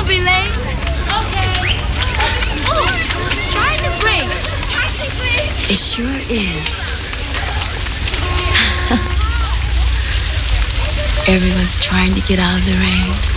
Don't be late. Okay. Oh, it's starting to rain. It sure is. Everyone's trying to get out of the rain.